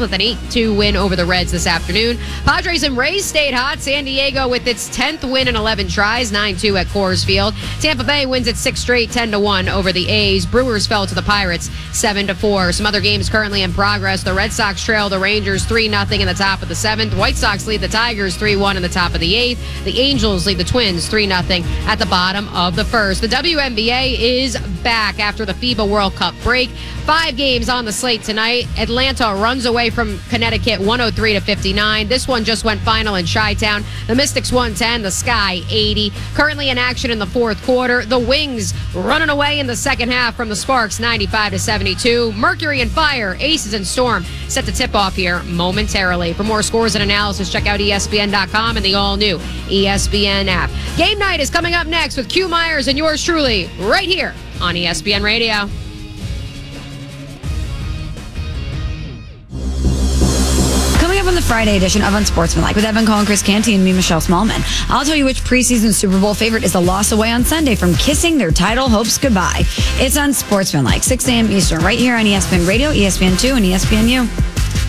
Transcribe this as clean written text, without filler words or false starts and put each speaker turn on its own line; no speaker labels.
with an 8-2 win over the Reds this afternoon. Padres and Rays stayed hot. San Diego with its 10th win in 11 tries, 9-2 at Coors Field. Tampa Bay wins its 6th straight, 10-1 over the A's. Brewers fell to the Pirates, 7-4. Some other games currently in progress. The Red Sox trail the Rangers 3-0 in the top of the 7th. White Sox lead the Tigers 3-1 in the top of the 8th. The Angels lead the Twins 3-0 at the bottom of the 1st. The WNBA is back after the FIBA World Cup break. 5 games on the slate tonight. Atlanta runs away from Connecticut 103-59. This one just went final in Chi-Town. The Mystics 110, the Sky 80. Currently in action in the 4th quarter. The Wings running away in the second half from the Sparks 95-72. Mercury and Fire, Aces and Storm set to tip off here momentarily. For more scores and analysis, check out ESPN.com and the all-new ESPN app. Game night is coming up next with Q Myers and yours truly right here on ESPN Radio.
Coming up on the Friday edition of Unsportsmanlike with Evan Cohen, Chris Canty, and me, Michelle Smallman. I'll tell you which preseason Super Bowl favorite is the loss away on Sunday from kissing their title hopes goodbye. It's Unsportsmanlike, 6 a.m. Eastern, right here on ESPN Radio, ESPN2, and ESPNU.